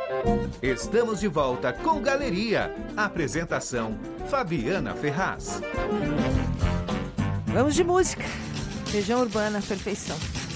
Estamos de volta com Galeria. Apresentação, Fabiana Ferraz. Vamos de música. Legião Urbana, perfeição.